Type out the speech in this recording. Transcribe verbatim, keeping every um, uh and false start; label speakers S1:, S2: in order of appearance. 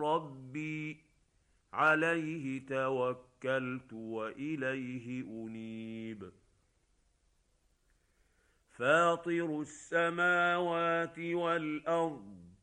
S1: ربي عليه توكلت وإليه أنيب فاطر السماوات والأرض